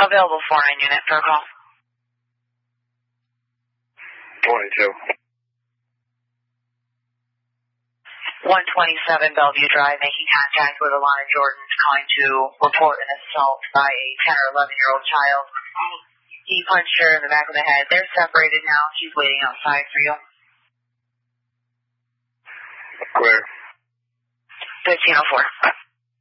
Available 4-9 unit for a call. 22. 127 Bellevue Drive, making contact with Alana Jordan, calling to report an assault by a 10 or 11-year-old child. He punched her in the back of the head. They're separated now. She's waiting outside for you. Clear. 1504.